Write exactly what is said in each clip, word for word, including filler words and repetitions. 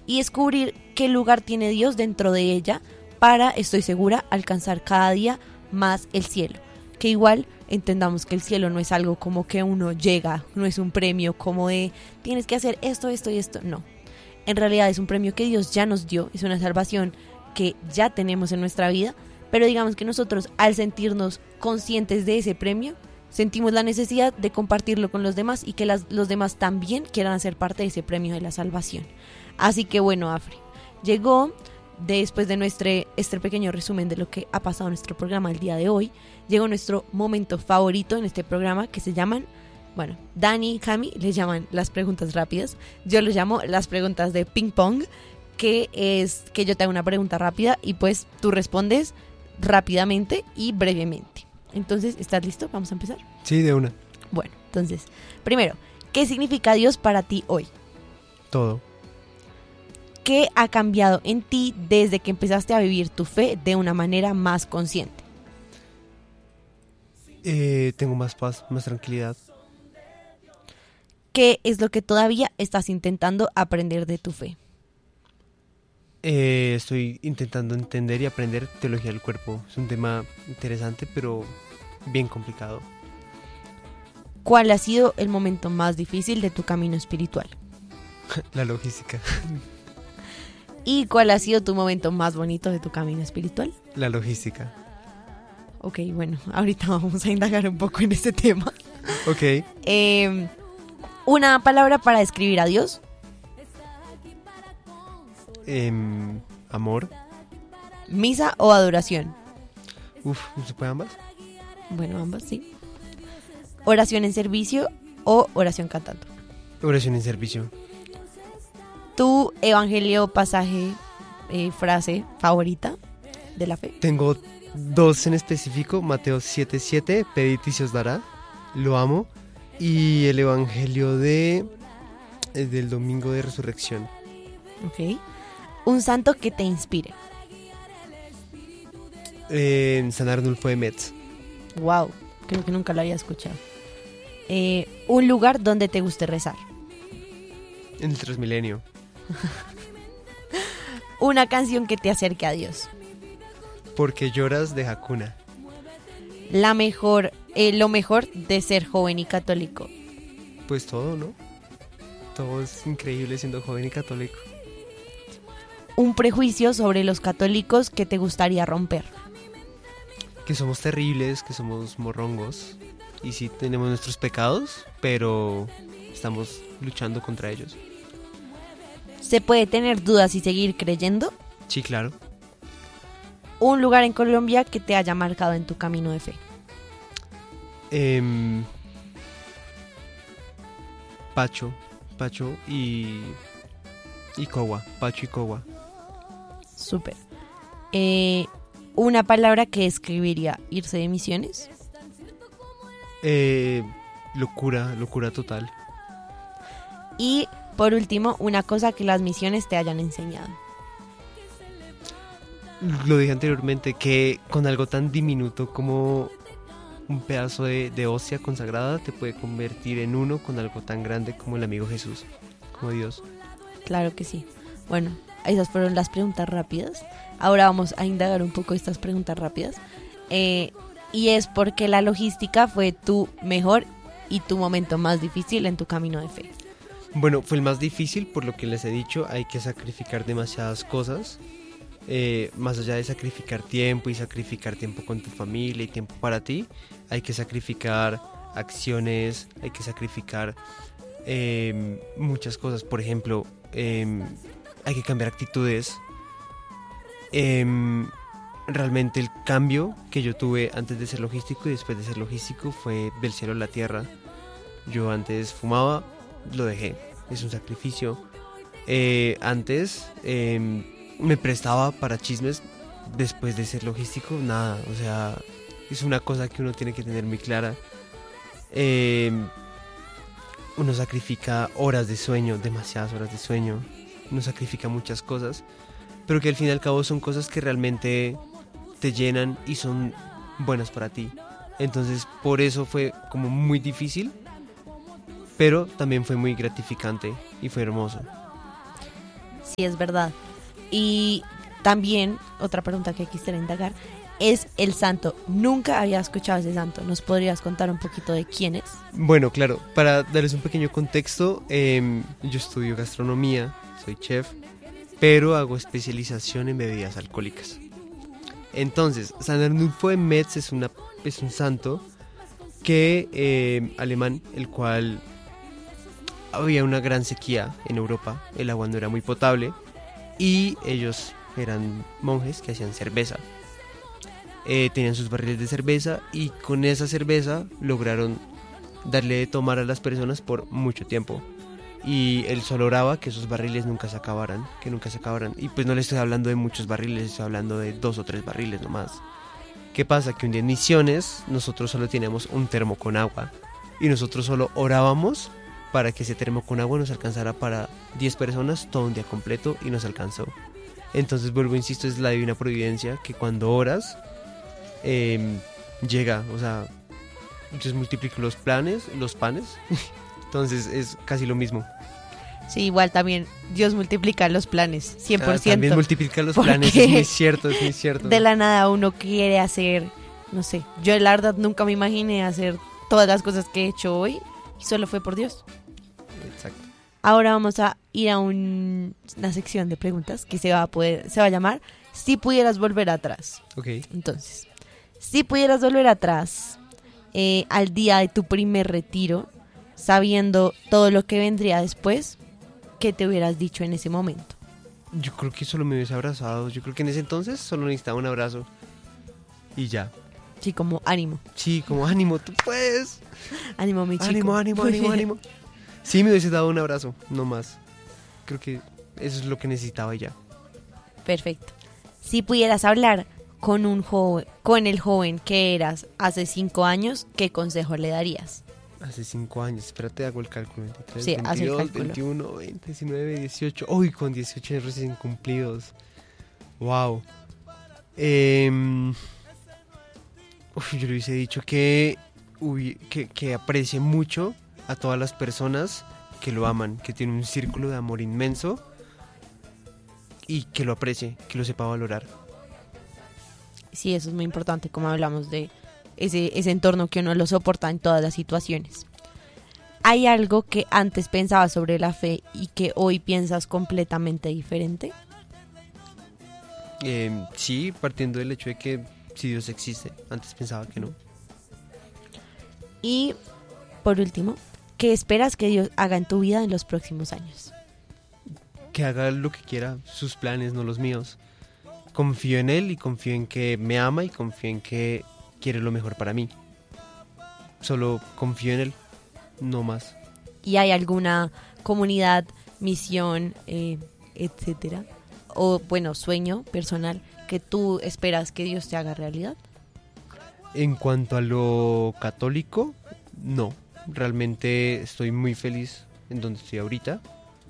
y descubrir qué lugar tiene Dios dentro de ella para, estoy segura, alcanzar cada día más el cielo. Que igual entendamos que el cielo no es algo como que uno llega, no es un premio como de tienes que hacer esto, esto y esto, no. En realidad es un premio que Dios ya nos dio, es una salvación que ya tenemos en nuestra vida, pero digamos que nosotros al sentirnos conscientes de ese premio, sentimos la necesidad de compartirlo con los demás y que las, los demás también quieran hacer parte de ese premio de la salvación. Así que bueno, Afri, llegó después de nuestro, este pequeño resumen de lo que ha pasado en nuestro programa el día de hoy, llegó nuestro momento favorito en este programa que se llaman, bueno, Dani y Cami les llaman las preguntas rápidas, yo les llamo las preguntas de ping pong, que es que yo te hago una pregunta rápida y pues tú respondes rápidamente y brevemente. Entonces, ¿estás listo? Vamos a empezar. Sí, de una. Bueno, entonces, primero, ¿qué significa Dios para ti hoy? Todo. ¿Qué ha cambiado en ti desde que empezaste a vivir tu fe de una manera más consciente? Eh, tengo más paz, más tranquilidad. ¿Qué es lo que todavía estás intentando aprender de tu fe? Eh, estoy intentando entender y aprender teología del cuerpo. Es un tema interesante, pero bien complicado. ¿Cuál ha sido el momento más difícil de tu camino espiritual? La logística. ¿Y cuál ha sido tu momento más bonito de tu camino espiritual? La logística. Ok, bueno, ahorita vamos a indagar un poco en ese tema. Ok. Eh, ¿Una palabra para describir a Dios? Eh, amor. ¿Misa o adoración? Uf, ¿no se puede ambas? Bueno, ambas, sí. ¿Oración en servicio o oración cantando? Oración en servicio. ¿Tu evangelio, pasaje, eh, frase favorita de la fe? Tengo dos en específico. Mateo siete siete, pedid y se os dará. Lo amo. Y el evangelio de eh, del domingo de resurrección. Ok. ¿Un santo que te inspire? Eh, San Arnulfo de Metz. Wow, creo que nunca lo había escuchado. Eh, ¿Un lugar donde te guste rezar? En el Transmilenio. ¿Una canción que te acerque a Dios? Porque lloras de Hakuna. La mejor, eh, lo mejor de ser joven y católico. Pues todo, ¿no? Todo es increíble siendo joven y católico. Un prejuicio sobre los católicos que te gustaría romper. Que somos terribles, que somos morrongos. Y sí tenemos nuestros pecados, pero estamos luchando contra ellos. ¿Se puede tener dudas y seguir creyendo? Sí, claro. Un lugar en Colombia que te haya marcado en tu camino de fe. Eh, Pacho, Pacho y, y Cogua, Pacho y Cogua. Súper. Eh, ¿Una palabra que describiría irse de misiones? Eh, locura, locura total. Y por último, una cosa que las misiones te hayan enseñado. Lo dije anteriormente, que con algo tan diminuto como un pedazo de, de hostia consagrada te puede convertir en uno con algo tan grande como el amigo Jesús, como Dios. Claro que sí. Bueno, esas fueron las preguntas rápidas. Ahora vamos a indagar un poco estas preguntas rápidas. Eh, y es porque la logística fue tu mejor y tu momento más difícil en tu camino de fe. Bueno, fue el más difícil, por lo que les he dicho, hay que sacrificar demasiadas cosas. Eh, más allá de sacrificar tiempo y sacrificar tiempo con tu familia y tiempo para ti, hay que sacrificar acciones, hay que sacrificar eh, muchas cosas. Por ejemplo, eh, hay que cambiar actitudes. Eh, realmente el cambio que yo tuve antes de ser logístico y después de ser logístico fue del cielo a la tierra. Yo antes fumaba, lo dejé, es un sacrificio. Eh, antes... Eh, me prestaba para chismes. Después de ser logístico, nada, o sea, es una cosa que uno tiene que tener muy clara. Eh, uno sacrifica horas de sueño, demasiadas horas de sueño, uno sacrifica muchas cosas, pero que al fin y al cabo son cosas que realmente te llenan y son buenas para ti. Entonces por eso fue como muy difícil, pero también fue muy gratificante y fue hermoso. sí es verdad. Y también, otra pregunta que quisiera indagar, es el santo. Nunca había escuchado ese santo. ¿Nos podrías contar un poquito de quién es? Bueno, claro, para darles un pequeño contexto, eh, yo estudio gastronomía, soy chef, pero hago especialización en bebidas alcohólicas. Entonces, San Arnulfo de Metz es, una, es un santo que eh, alemán, el cual había una gran sequía en Europa, el agua no era muy potable y ellos eran monjes que hacían cerveza. Eh, tenían sus barriles de cerveza y con esa cerveza lograron darle de tomar a las personas por mucho tiempo. Y él solo oraba que esos barriles nunca se acabaran, que nunca se acabaran. Y pues no le estoy hablando de muchos barriles, estoy hablando de dos o tres barriles nomás. ¿Qué pasa? Que un día en Misiones nosotros solo teníamos un termo con agua y nosotros solo orábamos para que ese termo con agua nos alcanzara para diez personas todo un día completo y nos alcanzó. Entonces vuelvo, insisto, es la divina providencia que cuando oras eh, llega, o sea, entonces multiplico los planes, los panes, entonces es casi lo mismo. Sí, igual también Dios multiplica los planes, cien por ciento. Ah, también multiplica los planes, es muy cierto, es muy cierto. De la nada uno quiere hacer, no sé, yo la verdad nunca me imaginé hacer todas las cosas que he hecho hoy y solo fue por Dios. Exacto. Ahora vamos a ir a un, una sección de preguntas que se va a poder, se va a llamar Si pudieras volver atrás. Ok. Entonces, si pudieras volver atrás eh, al día de tu primer retiro, sabiendo todo lo que vendría después, ¿qué te hubieras dicho en ese momento? Yo creo que solo me hubiese abrazado. Yo creo que en ese entonces solo necesitaba un abrazo. Y ya. Sí, como ánimo. Sí, como ánimo, tú puedes. Ánimo, mi chico. Ánimo, ánimo, ánimo, ánimo. Sí, me hubiese dado un abrazo, no más. Creo que eso es lo que necesitaba ya. Perfecto. Si pudieras hablar con un joven, con el joven que eras hace cinco años, ¿qué consejo le darías? Hace cinco años, espérate, hago el cálculo. veintitrés, Sí, haz el veintidós, cálculo. veintiuno, veinte, diecinueve, dieciocho. Uy, con dieciocho años recién cumplidos. Wow. Eh, uf, yo le hubiese dicho que, uy, que, que aprecie mucho a todas las personas que lo aman, que tiene un círculo de amor inmenso y que lo aprecie, que lo sepa valorar. Sí, eso es muy importante, como hablamos de ese, ese entorno que uno lo soporta en todas las situaciones. ¿Hay algo que antes pensabas sobre la fe y que hoy piensas completamente diferente? Eh, sí, partiendo del hecho de que si Dios existe, antes pensaba que no. Y por último, ¿qué esperas que Dios haga en tu vida en los próximos años? Que haga lo que quiera, sus planes, no los míos. Confío en Él y confío en que me ama y confío en que quiere lo mejor para mí. Solo confío en Él, no más. ¿Y hay alguna comunidad, misión, eh, etcétera, o bueno, sueño personal que tú esperas que Dios te haga realidad? En cuanto a lo católico, no. Realmente estoy muy feliz en donde estoy ahorita.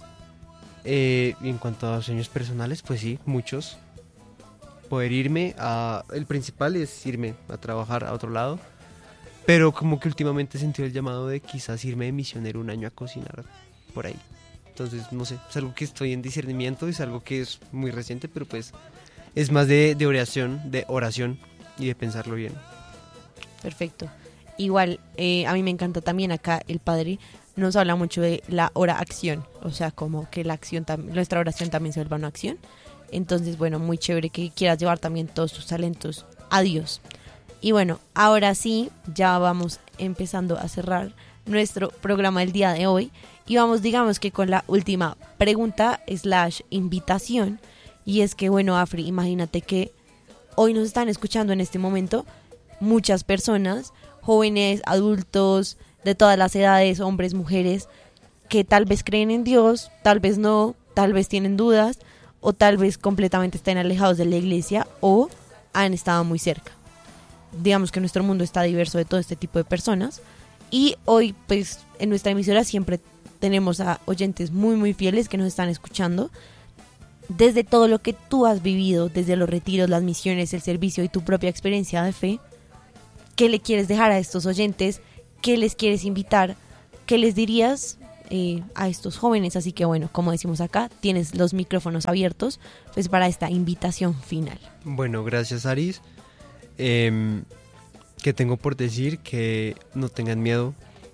Eh, y en cuanto a sueños personales, pues sí, muchos. Poder irme a... El principal es irme a trabajar a otro lado. Pero como que últimamente he sentido el llamado de quizás irme de misionero un año a cocinar por ahí. Entonces, no sé, es algo que estoy en discernimiento, es algo que es muy reciente, pero pues es más de, de oración, de oración y de pensarlo bien. Perfecto. Igual, eh, a mí me encanta también acá el padre nos habla mucho de la ora-acción, o sea, como que la acción tam- nuestra oración también se vuelva una acción. Entonces, bueno, muy chévere que quieras llevar también todos tus talentos a Dios. Y bueno, ahora sí, ya vamos empezando a cerrar nuestro programa del día de hoy. Y vamos, digamos que con la última pregunta slash invitación. Y es que, bueno, Afri, imagínate que hoy nos están escuchando en este momento muchas personas, jóvenes, adultos, de todas las edades, hombres, mujeres, que tal vez creen en Dios, tal vez no, tal vez tienen dudas, o tal vez completamente estén alejados de la iglesia, o han estado muy cerca. Digamos que nuestro mundo está diverso de todo este tipo de personas, y hoy, pues, en nuestra emisora siempre tenemos a oyentes muy, muy fieles que nos están escuchando. Desde todo lo que tú has vivido, desde los retiros, las misiones, el servicio y tu propia experiencia de fe, ¿qué le quieres dejar a estos oyentes? ¿Qué les quieres invitar? ¿Qué les dirías eh, a estos jóvenes. Así que bueno, como decimos acá, tienes los micrófonos abiertos pues para esta invitación final. Bueno, gracias Aris. Eh, ¿Qué tengo por decir? Que no tengan miedo,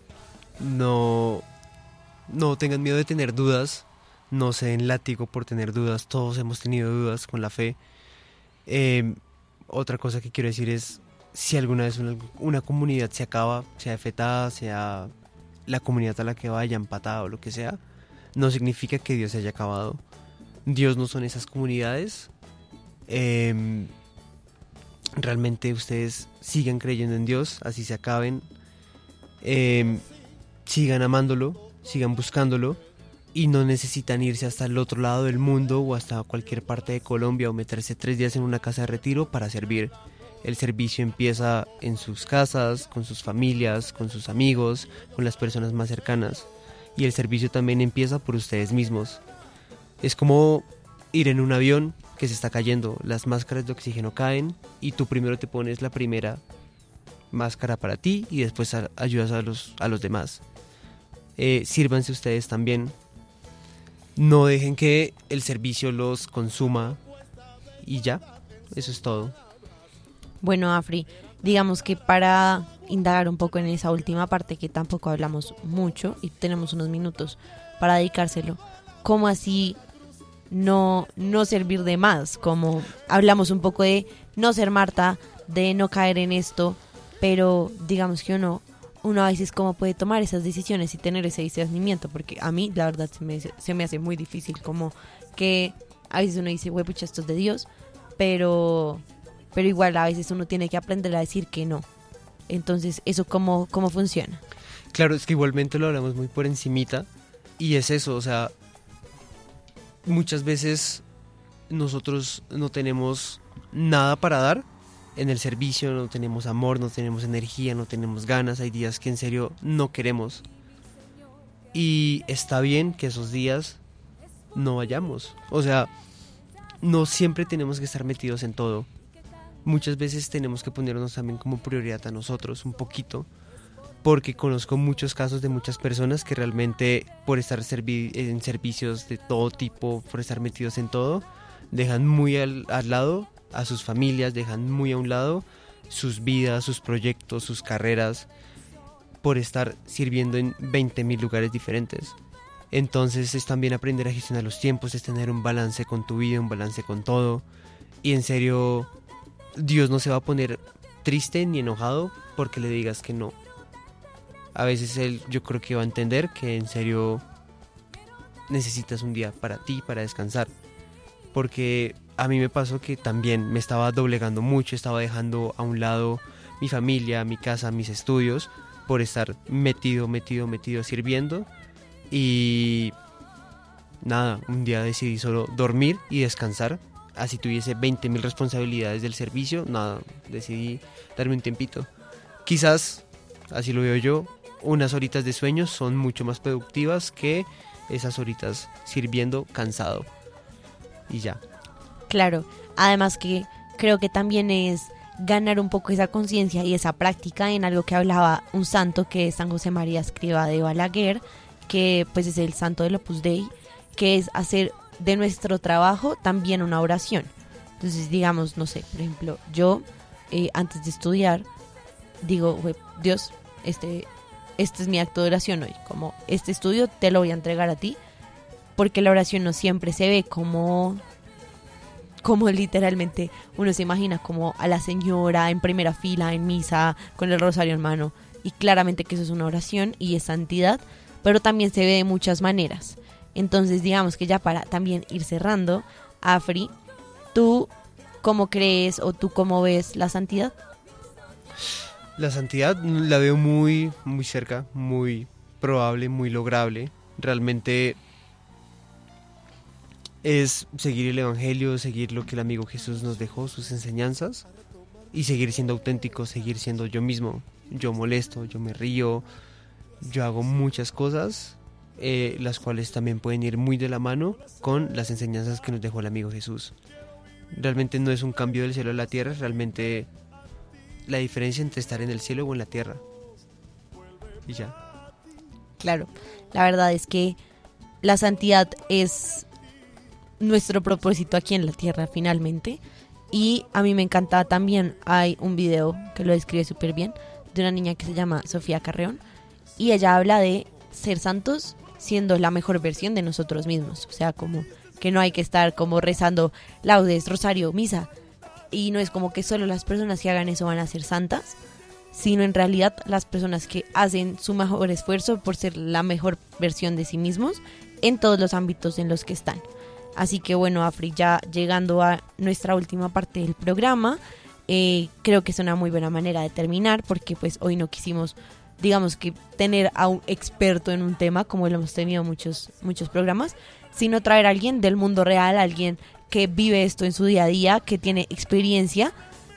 no, no tengan miedo de tener dudas, no se den látigo por tener dudas, todos hemos tenido dudas con la fe. Eh, otra cosa que quiero decir es, si alguna vez una, una comunidad se acaba, sea de fetada, sea la comunidad a la que vaya, empatada o lo que sea, no significa que Dios se haya acabado. Dios no son esas comunidades. Eh, realmente ustedes sigan creyendo en Dios, así se acaben. Eh, sigan amándolo, sigan buscándolo y no necesitan irse hasta el otro lado del mundo o hasta cualquier parte de Colombia o meterse tres días en una casa de retiro para servir. El servicio empieza en sus casas, con sus familias, con sus amigos, con las personas más cercanas. Y el servicio también empieza por ustedes mismos. Es como ir en un avión que se está cayendo, las máscaras de oxígeno caen y tú primero te pones la primera máscara para ti y después a, ayudas a los, a los demás. Eh, sírvanse ustedes también. No dejen que el servicio los consuma y ya, eso es todo. Bueno, Afri, digamos que para indagar un poco en esa última parte que tampoco hablamos mucho y tenemos unos minutos para dedicárselo, ¿cómo así no, no servir de más? Como hablamos un poco de no ser Marta, de no caer en esto, pero digamos que uno, uno a veces cómo puede tomar esas decisiones y tener ese discernimiento, porque a mí la verdad se me, se me hace muy difícil, como que a veces uno dice, güey, pucha, esto es de Dios, pero... pero igual a veces uno tiene que aprender a decir que no. Entonces, ¿eso cómo, cómo funciona? Claro, es que igualmente lo hablamos muy por encimita y es eso, o sea, muchas veces nosotros no tenemos nada para dar en el servicio, no tenemos amor, no tenemos energía, no tenemos ganas, hay días que en serio no queremos. Y está bien que esos días no vayamos, o sea, no siempre tenemos que estar metidos en todo. Muchas veces tenemos que ponernos también como prioridad a nosotros un poquito, porque conozco muchos casos de muchas personas que realmente por estar servi- en servicios de todo tipo, por estar metidos en todo, dejan muy al, al lado a sus familias, dejan muy a un lado sus vidas, sus proyectos, sus carreras, por estar sirviendo en veinte mil lugares diferentes. Entonces es también aprender a gestionar los tiempos, es tener un balance con tu vida, un balance con todo, y en serio... Dios no se va a poner triste ni enojado porque le digas que no. A veces Él, yo creo que va a entender que en serio necesitas un día para ti, para descansar. Porque a mí me pasó que también me estaba doblegando mucho, estaba dejando a un lado mi familia, mi casa, mis estudios, por estar metido, metido, metido sirviendo. Y nada, un día decidí solo dormir y descansar. Así tuviese veinte mil responsabilidades del servicio, nada, decidí darme un tiempito. Quizás, así lo veo yo, unas horitas de sueño son mucho más productivas que esas horitas sirviendo cansado. Y ya. Claro, además que creo que también es ganar un poco esa conciencia y esa práctica en algo que hablaba un santo que es San José María Escrivá de Balaguer, que pues es el santo del Opus Dei, que es hacer de nuestro trabajo también una oración. Entonces digamos, no sé, por ejemplo, yo eh, antes de estudiar digo, Dios, este, este es mi acto de oración hoy, como este estudio te lo voy a entregar a ti, porque la oración no siempre se ve como como literalmente uno se imagina como a la señora en primera fila en misa con el rosario en mano, y claramente que eso es una oración y es santidad, pero también se ve de muchas maneras. Entonces digamos que ya para también ir cerrando, Afri, ¿tú cómo crees o tú cómo ves la santidad? La santidad la veo muy, muy cerca, muy probable, muy lograble. Realmente es seguir el evangelio, seguir lo que el amigo Jesús nos dejó, sus enseñanzas, y seguir siendo auténtico, seguir siendo yo mismo. Yo molesto, yo me río, yo hago muchas cosas, eh, las cuales también pueden ir muy de la mano con las enseñanzas que nos dejó el amigo Jesús. Realmente no es un cambio del cielo a la tierra, realmente la diferencia entre estar en el cielo o en la tierra. Y ya. Claro, la verdad es que la santidad es nuestro propósito aquí en la tierra finalmente. Y a mí me encanta también, hay un video que lo describe súper bien, de una niña que se llama Sofía Carreón, y ella habla de ser santos siendo la mejor versión de nosotros mismos. O sea, como que no hay que estar como rezando laudes, rosario, misa, y no es como que solo las personas que hagan eso van a ser santas, sino en realidad las personas que hacen su mejor esfuerzo por ser la mejor versión de sí mismos en todos los ámbitos en los que están. Así que bueno, Afri, ya llegando a nuestra última parte del programa, eh, creo que es una muy buena manera de terminar, porque pues hoy no quisimos, digamos que tener a un experto en un tema, como lo hemos tenido muchos, muchos programas, sino traer a alguien del mundo real, alguien que vive esto en su día a día, que tiene experiencia,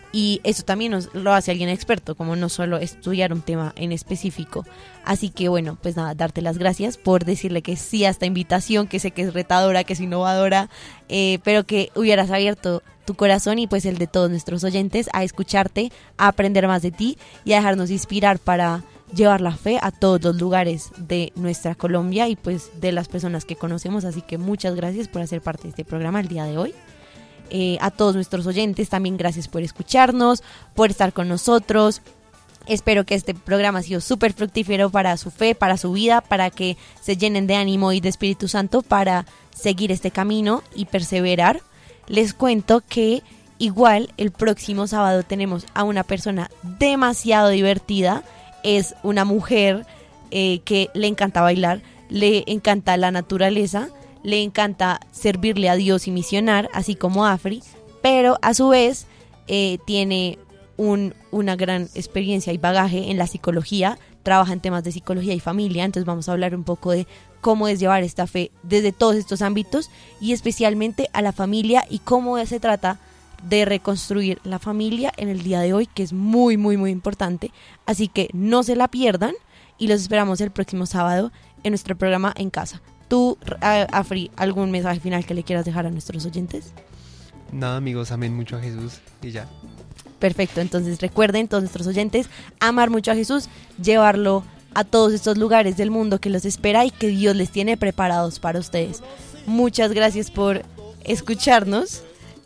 y eso también nos lo hace alguien experto, como no solo estudiar un tema en específico. Así que bueno, pues nada, darte las gracias por decirle que sí a esta invitación, que sé que es retadora, que es innovadora, eh, pero que hubieras abierto tu corazón y pues el de todos nuestros oyentes a escucharte, a aprender más de ti y a dejarnos inspirar para llevar la fe a todos los lugares de nuestra Colombia y pues de las personas que conocemos. Así que muchas gracias por hacer parte de este programa el día de hoy. Eh, a todos nuestros oyentes también gracias por escucharnos, por estar con nosotros. Espero que este programa ha sido súper fructífero para su fe, para su vida, para que se llenen de ánimo y de Espíritu Santo para seguir este camino y perseverar. Les cuento que igual el próximo sábado tenemos a una persona demasiado divertida. Es una mujer eh, que le encanta bailar, le encanta la naturaleza, le encanta servirle a Dios y misionar, así como Afri, pero a su vez eh, tiene un, una gran experiencia y bagaje en la psicología, trabaja en temas de psicología y familia. Entonces vamos a hablar un poco de cómo es llevar esta fe desde todos estos ámbitos y especialmente a la familia y cómo se trata de reconstruir la familia en el día de hoy, que es muy muy muy importante. Así que no se la pierdan y los esperamos el próximo sábado en nuestro programa En Casa. Tú, Afri, ¿algún mensaje final que le quieras dejar a nuestros oyentes? Nada, amigos, amen mucho a Jesús y ya. Perfecto, entonces recuerden, todos nuestros oyentes, amar mucho a Jesús, llevarlo a todos estos lugares del mundo que los espera y que Dios les tiene preparados para ustedes. Muchas gracias por escucharnos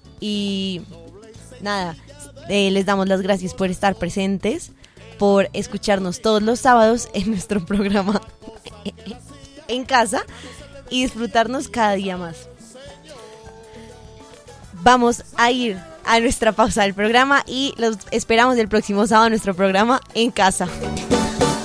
y nada, eh, les damos las gracias por estar presentes, por escucharnos todos los sábados en nuestro programa En Casa y disfrutarnos cada día más. Vamos a ir a nuestra pausa del programa y los esperamos el próximo sábado en nuestro programa En Casa.